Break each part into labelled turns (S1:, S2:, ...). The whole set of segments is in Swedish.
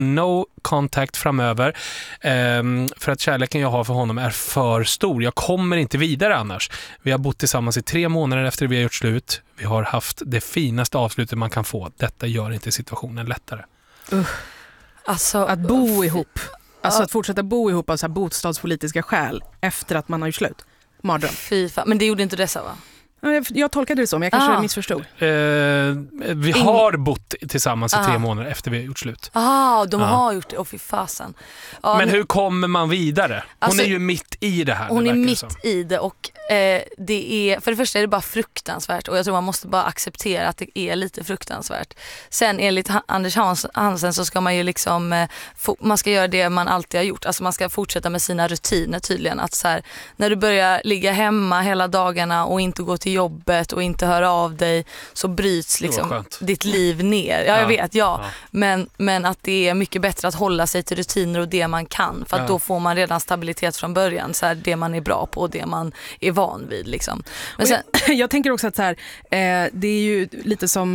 S1: no contact framöver. För att kärleken jag har för honom är för stor. Jag kommer inte vidare annars. Vi har bott tillsammans i 3 månader efter vi har gjort slut. Vi har haft det finaste avslutet man kan få. Detta gör inte situationen lättare.
S2: Alltså,
S3: att bo ihop. Alltså att fortsätta bo ihop av så här bostadspolitiska skäl efter att man har gjort slut. Mardröm.
S2: Fy fan. Men det gjorde inte dessa, va?
S3: Jag tolkade det så, men jag kanske missförstod.
S1: Vi har bott tillsammans i 3 månader efter vi har gjort slut.
S2: De har gjort det. Fy fasen.
S1: Men hur kommer man vidare? Hon
S2: alltså,
S1: är ju mitt i det här.
S2: Hon är mitt i det och det är, för det första är det bara fruktansvärt och jag tror man måste bara acceptera att det är lite fruktansvärt. Sen enligt Anders Hansen så ska man ju liksom man ska göra det man alltid har gjort. Alltså man ska fortsätta med sina rutiner tydligen. Att så här, när du börjar ligga hemma hela dagarna och inte gå till jobbet och inte höra av dig så bryts liksom ditt liv ner. Ja, jag vet, Men att det är mycket bättre att hålla sig till rutiner och det man kan. För att då får man redan stabilitet från början. Så här, det man är bra på och det man är van vid. Liksom. Men sen,
S3: jag tänker också att så här, det är ju lite som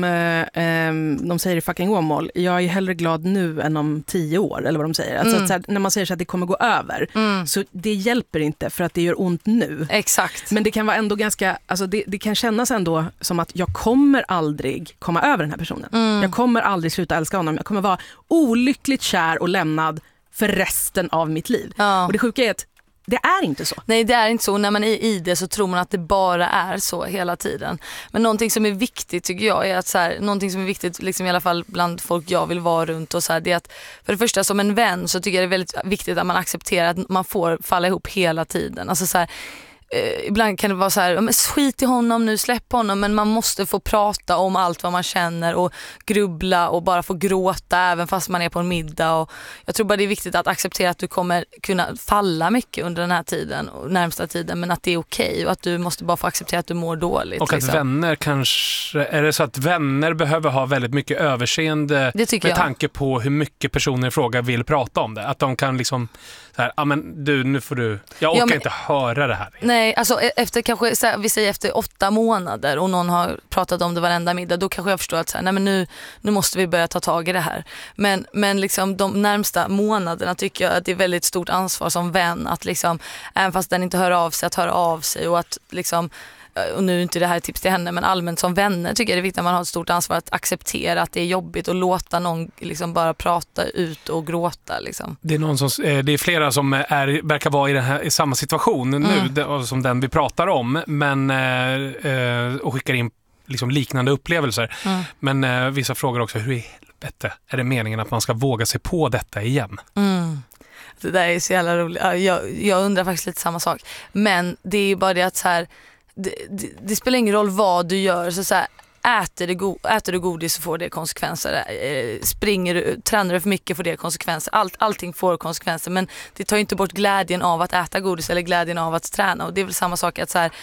S3: de säger i fucking Åmål. Jag är hellre glad nu än om 10 år. Eller vad de säger. Alltså att så här, när man säger så att det kommer gå över. Så det hjälper inte för att det gör ont nu.
S2: Exakt.
S3: Men det kan vara ändå ganska... Alltså det kan kännas ändå som att jag kommer aldrig komma över den här personen. Jag kommer aldrig sluta älska honom. Jag kommer vara olyckligt kär och lämnad för resten av mitt liv. Och det sjuka är att det är inte så.
S2: Nej, det är inte så. När man är i det så tror man att det bara är så hela tiden. Men någonting som är viktigt tycker jag är att så här, någonting som är viktigt liksom i alla fall bland folk jag vill vara runt och så här, det är att för det första som en vän så tycker jag det är väldigt viktigt att man accepterar att man får falla ihop hela tiden. Alltså så här, ibland kan det vara så här, skit i honom nu, släpp honom, men man måste få prata om allt vad man känner och grubbla och bara få gråta även fast man är på en middag. Och jag tror bara det är viktigt att acceptera att du kommer kunna falla mycket under den här tiden och närmsta tiden, men att det är okej och att du måste bara få acceptera att du mår dåligt.
S1: Och
S2: liksom.
S1: Att vänner kanske, är det så att vänner behöver ha väldigt mycket överseende med tanke på hur mycket personer i fråga vill prata om det, att de kan liksom så här, men du, nu får du, jag orkar inte höra det här.
S2: Nej, alltså efter kanske, så här, vi säger efter 8 månader och någon har pratat om det varenda middag, då kanske jag förstår att så här, nej men nu måste vi börja ta tag i det här. Men liksom de närmsta månaderna tycker jag att det är väldigt stort ansvar som vän att liksom, även fast den inte hör av sig, att höra av sig och att liksom, och nu är inte det här ett tips till henne, men allmänt som vänner tycker jag det är viktigt att man har ett stort ansvar att acceptera att det är jobbigt och låta någon liksom bara prata ut och gråta. Liksom.
S1: Det är det är flera som verkar vara i samma situation nu som den vi pratar om, men och skickar in liksom liknande upplevelser. Men vissa frågar också, hur i helvete är det meningen att man ska våga sig på detta igen?
S2: Det där är så jävla roligt. Jag undrar faktiskt lite samma sak. Men det är ju bara det att så här, det spelar ingen roll vad du gör, så här, äter du godis så får det konsekvenser, tränar du för mycket får det konsekvenser, allting får konsekvenser, men det tar ju inte bort glädjen av att äta godis eller glädjen av att träna, och det är väl samma sak att så här,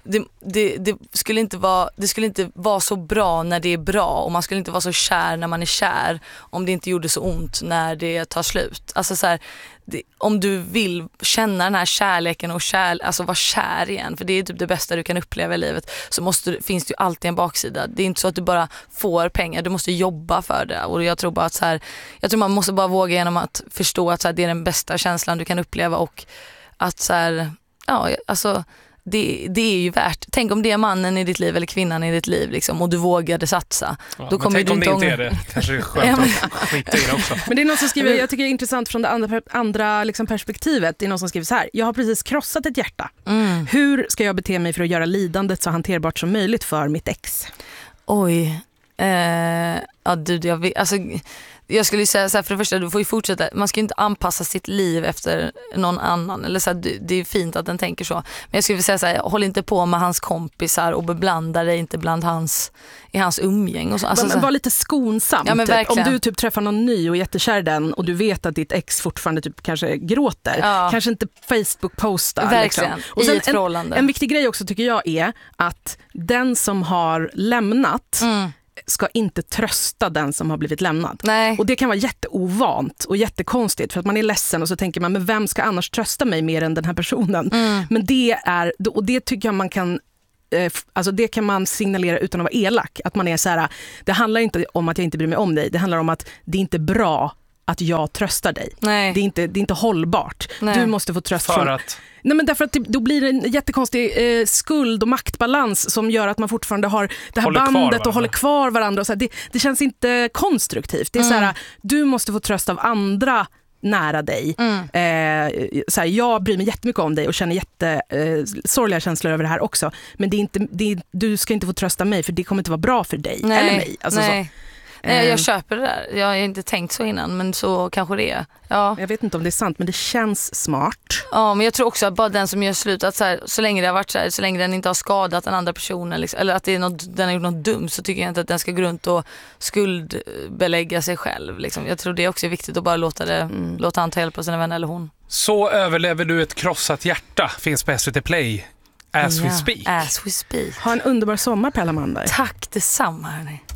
S2: det skulle inte vara så bra när det är bra, och man skulle inte vara så kär när man är kär om det inte gjorde så ont när det tar slut. Alltså så här, om du vill känna den här kärleken och alltså vara kär igen, för det är typ det bästa du kan uppleva i livet, så finns det ju alltid en baksida. Det är inte så att du bara får pengar, du måste jobba för det, och jag tror bara att så här, jag tror man måste bara våga genom att förstå att så här, det är den bästa känslan du kan uppleva, och att så här, ja, alltså det är ju värt. Tänk om det är mannen i ditt liv eller kvinnan i ditt liv liksom, och du vågade satsa.
S1: Ja,
S2: då kommer du inte
S1: ångra det. Kanske är skönt att skita i det också.
S3: Men det är någon som skriver, jag tycker det är intressant från det andra liksom perspektivet. Det är någon som skriver så här: jag har precis krossat ett hjärta. Hur ska jag bete mig för att göra lidandet så hanterbart som möjligt för mitt ex?
S2: Oj. Ja, jag skulle säga så här, för det första, du får ju fortsätta, man ska inte anpassa sitt liv efter någon annan, eller så här, det är fint att den tänker så, men jag skulle säga så här, håll inte på med hans kompisar och beblanda dig inte i hans umgäng och så. Alltså,
S3: var lite skonsam.
S2: Ja, men
S3: typ. Om du typ träffar någon ny och jättekär den och du vet att ditt ex fortfarande typ kanske gråter, kanske inte Facebook-posta.
S2: Verkligen,
S3: liksom. Och sen
S2: i ett förhållande.
S3: En viktig grej också tycker jag är att den som har lämnat ska inte trösta den som har blivit lämnad.
S2: Nej.
S3: Och det kan vara jätteovant och jättekonstigt, för att man är ledsen och så tänker man, men vem ska annars trösta mig mer än den här personen? Men det tycker jag man kan, alltså det kan man signalera utan att vara elak, att man är så här: det handlar inte om att jag inte bryr mig om dig, det handlar om att det är inte bra att jag tröstar dig.
S2: Nej.
S3: Det är inte hållbart.
S2: Nej.
S3: Du måste få tröst
S1: För att...
S3: Nej, men därför att då blir det en jättekonstig skuld- och maktbalans som gör att man fortfarande har det här bandet och håller kvar varandra. Och så här, det känns inte konstruktivt. Det är så här, du måste få tröst av andra nära dig. Så här, jag bryr mig jättemycket om dig och känner sorgliga känslor över det här också. Men du ska inte få trösta mig, för det kommer inte vara bra för dig eller mig. Alltså,
S2: nej.
S3: Så.
S2: Nej, jag köper det där. Jag har inte tänkt så innan, men så kanske det är. Ja.
S3: Jag vet inte om det är sant, men det känns smart.
S2: Ja, men jag tror också att bara den som gör slut, att så länge det har varit så länge den inte har skadat den andra personen liksom, eller att det är den har gjort något dumt, så tycker jag inte att den ska gå runt och skuldbelägga sig själv. Liksom. Jag tror det också är viktigt att bara låta han ta hjälp av sina vänner eller hon.
S1: Så överlever du ett krossat hjärta. Finns på SVT Play. As we speak.
S2: As we speak.
S3: Ha en underbar sommar, Pella Manberg.
S2: Tack detsamma, hörni.